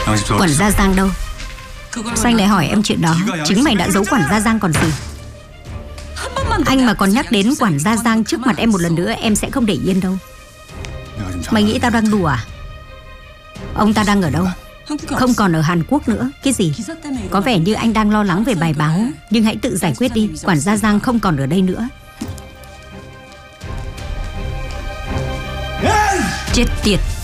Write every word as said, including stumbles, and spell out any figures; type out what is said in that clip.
Quản gia Giang đâu? Sao anh lại hỏi em chuyện đó? Chính mày đã giấu quản gia Giang còn gì. Anh mà còn nhắc đến quản gia Giang trước mặt em một lần nữa, em sẽ không để yên đâu. Mày nghĩ tao đang đùa à? Ông ta đang ở đâu? Không còn ở Hàn Quốc nữa. Cái gì? Có vẻ như anh đang lo lắng về bài báo. Nhưng hãy tự giải quyết đi. Quản gia Giang không còn ở đây nữa. Chết tiệt.